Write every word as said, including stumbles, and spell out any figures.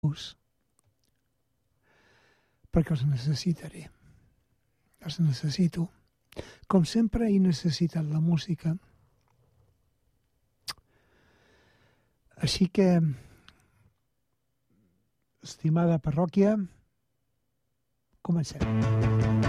perquè els necessitaré. Els necessito. Com sempre he necessitat la música. Així que, estimada parròquia, comencem.